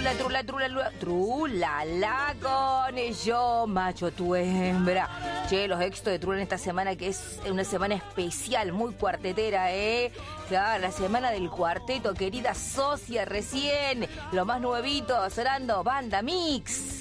Trulala con yo, macho, tu hembra. Che, los éxitos de Trula en esta semana, que es una semana especial, muy cuartetera, Claro, la semana del cuarteto, querida socia, recién. Lo más nuevito, sonando Banda Mix.